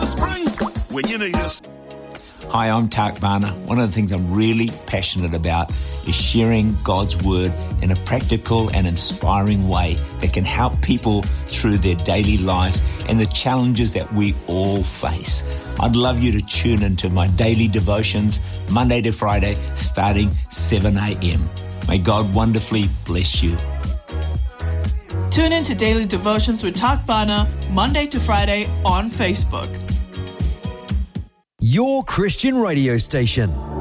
the spring when you need us. Hi, I'm Tak Bhana. One of the things I'm really passionate about is sharing God's Word in a practical and inspiring way that can help people through their daily lives and the challenges that we all face. I'd love you to tune into my daily devotions Monday to Friday starting 7 a.m. May God wonderfully bless you. Tune in to Daily Devotions with Tak Bhana Monday to Friday on Facebook. Your Christian radio station.